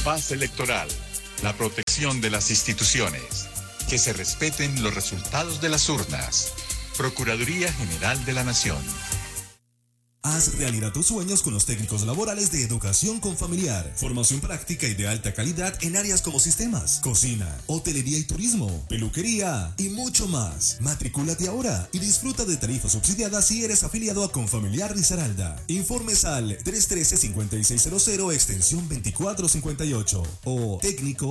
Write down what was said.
paz electoral, la protección de las instituciones, que se respeten los resultados de las urnas. Procuraduría General de la Nación. Haz realidad tus sueños con los técnicos laborales de Educación Confamiliar. Formación práctica y de alta calidad en áreas como sistemas, cocina, hotelería y turismo, peluquería y mucho más. Matricúlate ahora y disfruta de tarifas subsidiadas si eres afiliado a Confamiliar Risaralda. Informes al 313-5600 extensión 2458 o técnico